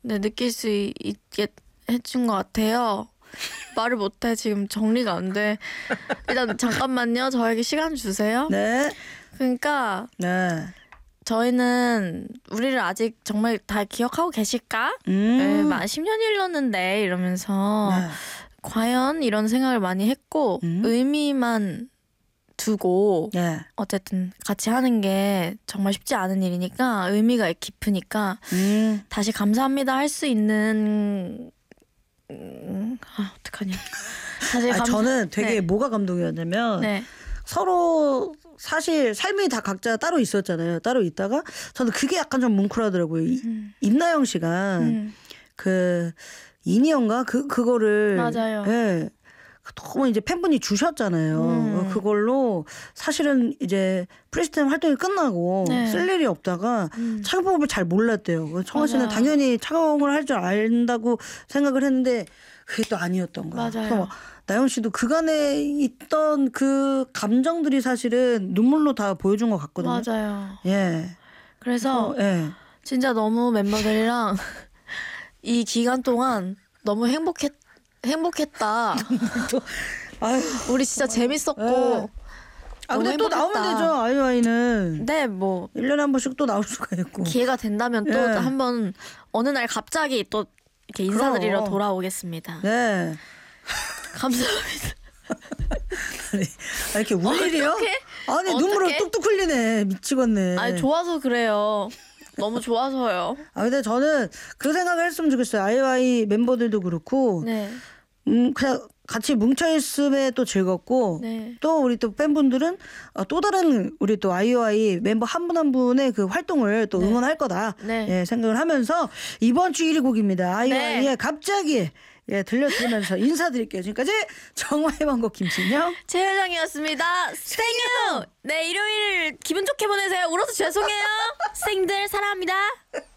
네, 느낄 수 있게 해준 것 같아요. 말을 못해. 지금 정리가 안 돼. 일단 잠깐만요. 저에게 시간 주세요. 네. 그러니까 네. 저희는 우리를 아직 정말 다 기억하고 계실까? 네, 10년이 흘렀는데 이러면서 네. 과연 이런 생각을 많이 했고 의미만 두고 네. 어쨌든 같이 하는 게 정말 쉽지 않은 일이니까 의미가 깊으니까 다시 감사합니다 할 수 있는 어떡하냐. 사실 저는 되게 네. 뭐가 감동이었냐면 네. 서로 사실 삶이 다 각자 따로 있었잖아요. 따로 있다가 저는 그게 약간 좀 뭉클하더라고요. 임나영 씨가 그 이니언가 그거를 맞아요. 예. 너무 이제 팬분이 주셨잖아요. 그걸로 사실은 이제 프리스타임 활동이 끝나고 네. 쓸 일이 없다가 착용법을 잘 몰랐대요. 청아 씨는 맞아요. 당연히 착용을 할 줄 안다고 생각을 했는데 그게 또 아니었던 거야. 맞아요. 그래서 나영 씨도 그간에 있던 그 감정들이 사실은 눈물로 다 보여준 것 같거든요. 맞아요. 예. 그래서 예. 진짜 너무 멤버들이랑 이 기간 동안 너무 행복했다. 아유. 우리 진짜 재밌었고. 네. 아 근데 또 나오면 되죠. 아이유아이는. 네, 뭐 1년에 한 번씩 또 나올 수가 있고. 기회가 된다면 또 예. 한번 어느 날 갑자기 또 이렇게 인사드리러 그럼. 돌아오겠습니다. 네. 감사합니다. 아니, 이렇게 울 일이요? 어떡해? 아니 어떡해? 눈물을 뚝뚝 흘리네. 미치겠네. 아니 좋아서 그래요. 너무 좋아서요. 아 근데 저는 그 생각을 했으면 좋겠어요. 아이유아이 멤버들도 그렇고 네. 그냥 같이 뭉쳐있음에 또 즐겁고 네. 또 우리 또 팬분들은 또 다른 우리 또 아이유아이 멤버 한 분 한 분의 그 활동을 또 응원할 거다 네. 예, 생각을 하면서 이번 주 1위 곡입니다. 아이유아이의 네. 갑자기 예, 들려드리면서 인사드릴게요. 지금까지 정화의 왕곡 김신영 최효정이었습니다. 생유. 네, 일요일 기분 좋게 보내세요. 울어서 죄송해요. 생들 사랑합니다.